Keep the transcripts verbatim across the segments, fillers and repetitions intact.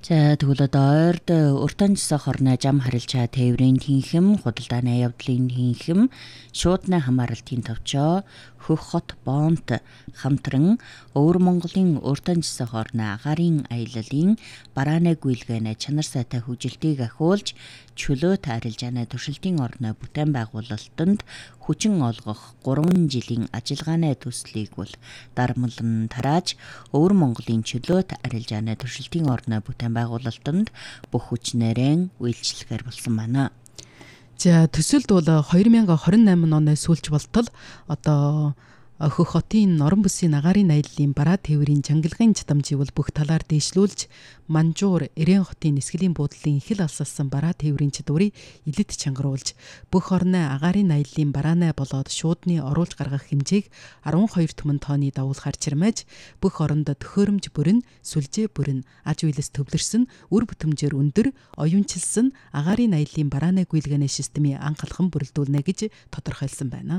За тэгвэл одоо ойрд уртан жисэх хорны жам харилчаа тээврийн тэнхэм, худалдааны явдлын тэнхэм, шуудны хамааралтын товчоо, хөх хот боонт хамтран Өвөр Монголын уртан жисэх хорны агаарын аяллалын барааны гүйлгээнэ чанар сайтай хүжилтийг ахиулж чөлөөт арилжааны туршилтын орны бүтээн байгуулалтанд хүчин олгох гурван жилийн ажиллагааны төслийг бол дарамлан тарааж Өвөр Монголын чөлөөт арилжааны туршилтын орны бүтээн байгуулалтанд бүх хүчнээрээ үйлчлэхээр болсон байна. За төсөлд бол две тысячи двадцать восемь оны сүүлч болтол одоо Хөх хотын норон бүсийн агаарын аяллалын бараа тээврийн чангалгын чадамжийг бол бүх талаар дээшлүүлж, Манжуур, Эрээн хотын нисгэлийн буудлын хил алсалсан бараа тээврийн чадварыг илэд чангаруулж, бүх орны агаарын аяллалын бараанаа болоод шуудны оруулж гаргах хэмжээг twelve түмэн тонны дагуулгаар чирмээж, бүх оронд төхөөрөмж бүрэн, сүлжээ бүрэн, аж үйлс төвлөрсөн, үр бүтэмжээр өндөр, оюунчилсан агаарын аяллалын барааны гүйлгээний системийг анхалхан бүрэлдүүлнэ гэж тодорхойлсон байна.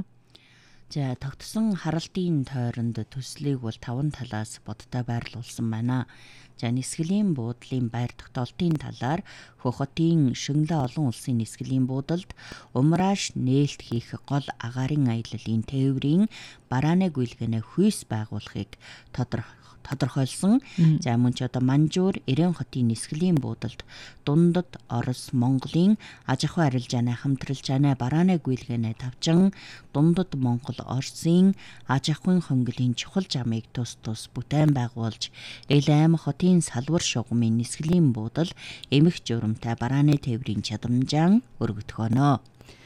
За тогтсон харалтын тойронд төслийг бол таван талаас бодтой байрлуулсан байна. За нисгэлийн буудлын байр тогтоолтын талаар Хөх хотын Шөнлө олон улсын нисгэлийн буудалд умрааш нээлт хийх гол агаарын аяллалын тээврийн барааны гүйлгээнэ хүйс байгуулахыг тодорхойлсон. тодорхойлсон. За мөн ч одоо Манжуур, Эрээн хотын нисгэлийн буудалд дундад Орос, Монголын аж ахуй арилжааны хамтралжааны барааны гүйлгээнэ тавчин дундад Монгол, Оросын аж ахуйн хонгилын чухал жамыг тус тус бүтээн байгуулж, Элэм хотын салвар шугамын нисгэлийн буудал эмх журамтай барааны тээврийн чадамжаан өргөдөх өнөө.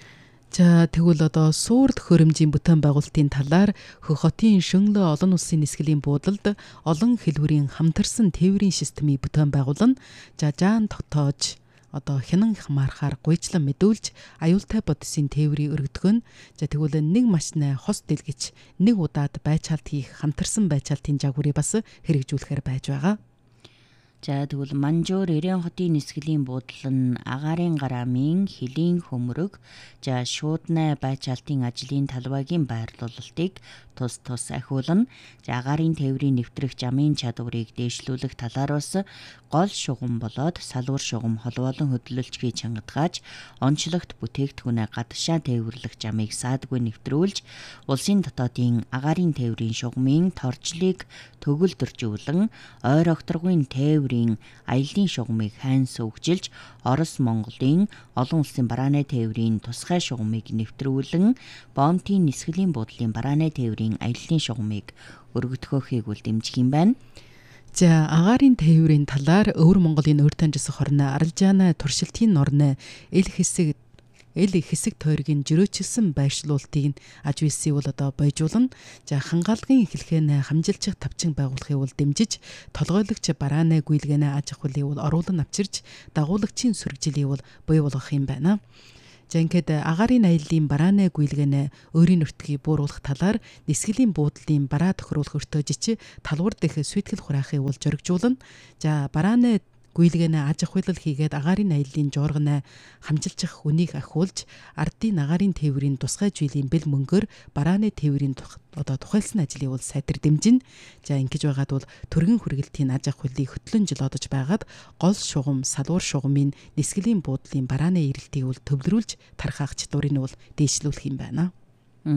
За тэгвэл одоо суур төхөөрөмжийн бүтээн байгуулалтын талаар Хөх хотын Шөнлө олон улсын нисгэлийн буудалд олон хэлбэрийн хамтарсан тээврийн системийг бүтээн байгуулна. За жаан тогтоож одоо хянан хамаарахаар гуйчлан мэдүүлж аюултай бодисын тээврийг өргөдгөн. За тэгвэл нэг машины хос дэлгэж нэг удаад байцаалт хийх хамтарсан байцаалтын жагварыг бас хэрэгжүүлэхээр байж байгаа. За тэгвэл Манжуур, Эрээн хотын нисгэлийн буудал нь агаарын гараамын хөлийн хөмрөг, за шуудны байцаалтын ажлын талбайгийн байрлуулалтыг тус тус ахиулна. За агаарын тээврийн нэвтрэх жамын чадварыг дээшлүүлэх талаар бас гол шугам болоод салвар шугам холбоолон хөдөлгөлчгийг чангадгааж, онцлогт бүтээгдэхүүнээ гадагшаа тээвэрлэх жамыг саадгүй нэвтрүүлж, улсын дотоодын агаарын тээврийн шугамын торчлыг төгөлдөржүүлэн, ойр огторгын тээврийн аяллын шугамыг хайн сөвгжилж, Орос, Монголын олон улсын барааны тээврийн тусгай шугамыг нэвтрүүлэн, Боомтын нисгэлийн буудлын барааны тээврийн аяллын шугамыг өргөдөхөөхийг үл дэмжих юм байна. За агаарын тээврийн талаар Өвөр Монголын уртан жисэх хорны арилжааны туршилтын орны эл хэсэг эл хэсэг тойргийн жирөөчилсөн байршлуултыг аж үйлсийг бол одоо бойжуулна. За хангаалгын эхлэхээ хамжилчих тавчин байгуулахыг бол дэмжиж, толгойлогч барааны гүйлгээнэ аж ахуйлыг бол оруулан авчирч, дагуулагчийн сүргжилийг бол бий болгох юм байна. За ингээд агаарын аяллалын барааны гүйлгээнэ өөрийн нутгийг бууруулах талаар нисгэлийн буудлын бараа тохируулах өртөөжич талбар дэх сүйтгэл хураахыг бол зоригжуулна. За барааны гүйлгээнэ аж ахуйлал хийгээд агаарын аяллалын жуурганы хамжилчих үнийг ахиулж, ардын агаарын тээврийн тусгай жилийн бэл мөнгөөр барааны тээврийн одоо тухайлсан ажлыг бол сайтар дэмжинэ. За ингэж байгаад бол төргөн хүргэлтийн аж ахуйлыг хөтлөн жолоодож байгаад гол шугам, салвар шугамын нисгэлийн буудлын барааны эрэлтийг бол төвлөрүүлж тархаах чадварыг бол дээшлүүлэх юм байна.